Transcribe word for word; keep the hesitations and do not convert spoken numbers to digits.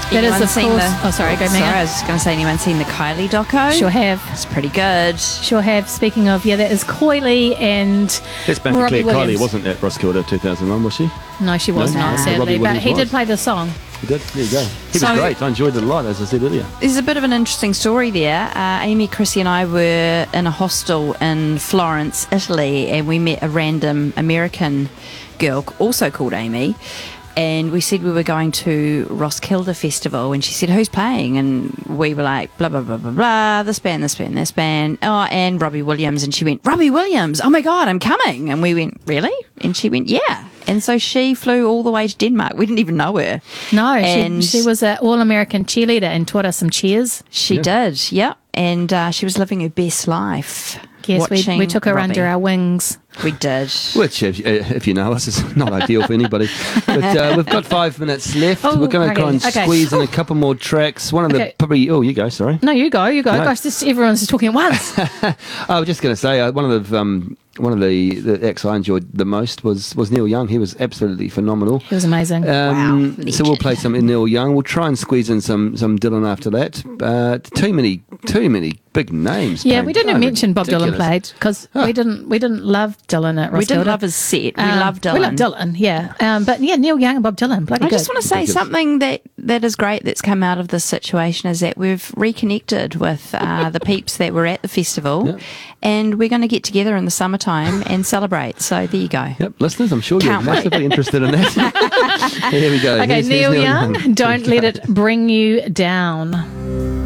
That is, Anyone of seen course. the- Oh, sorry, go, Sorry, I Megan. was just going to say, anyone seen the Kylie doco? Sure have. It's pretty good. Sure have. Speaking of, yeah, that is Coily and Let's make it Robbie clear, Kylie Williams. wasn't at Roskilde two thousand one, was she? No, she was No? not, No. sadly. Robbie But Williams he did was. play the song. He did. There you go. He So- was great. I enjoyed it a lot, as I said earlier. There's a bit of an interesting story there. Uh, Amy, Chrissy, and I were in a hostel in Florence, Italy, and we met a random American girl, also called Amy. And we said we were going to Roskilde Festival, and she said, "Who's playing?" And we were like, "Blah blah blah blah blah. This band, this band, this band. Oh, and Robbie Williams." And she went, "Robbie Williams? Oh my God, I'm coming!" And we went, "Really?" And she went, "Yeah." And so she flew all the way to Denmark. We didn't even know her. No, And- she, she was an all-American cheerleader and taught us some cheers. She Yeah. did, yeah. And uh, she was living her best life. Yes, we, watching we took her Robbie. under our wings. We did. Which, if, uh, if you know us, is not ideal for anybody. But uh, we've got five minutes left. Oh, We're going to okay, try and okay. squeeze in a couple more tracks. One of Okay. the probably. Oh, you go. Sorry. No, you go, you go. No. Gosh, this, everyone's just talking at once. I was just going to say uh, one of the um, one of the, the acts I enjoyed the most was was Neil Young. He was absolutely phenomenal. It was amazing. Um, Wow, so we'll legend. play some Neil Young. We'll try and squeeze in some some Dylan after that. Uh, too many too many big names. Yeah, playing. we didn't Oh, mention Bob Dylan ridiculous. played because we didn't we didn't love Dylan at Roskilde. We didn't love his set. We Um, love Dylan. We love Dylan, yeah. Um, but yeah, Neil Young and Bob Dylan, bloody I good. just want to say Ridiculous. something that, that is great that's come out of this situation is that we've reconnected with uh, the peeps that were at the festival, Yep. and we're going to get together in the summertime and celebrate. So there you go. Yep, listeners, I'm sure Can't you're wait. massively interested in that. Here we go. Okay, Here's- here's Neil Young, don't let it bring you down.